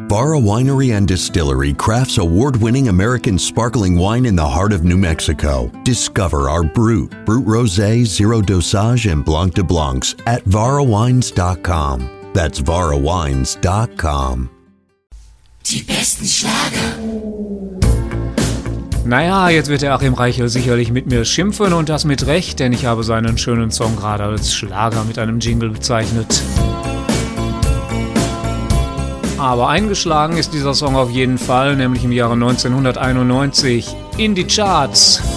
Vara Winery and Distillery crafts award-winning American sparkling wine in the heart of New Mexico. Discover our Brut Rosé, Zero Dosage, and Blanc de Blancs at varawines.com. That's varawines.com. Die besten Schlager. Naja, jetzt wird der Achim Reichel sicherlich mit mir schimpfen und das mit Recht, denn ich habe seinen schönen Song gerade als Schlager mit einem Jingle bezeichnet. Aber eingeschlagen ist dieser Song auf jeden Fall, nämlich im Jahre 1991 in die Charts.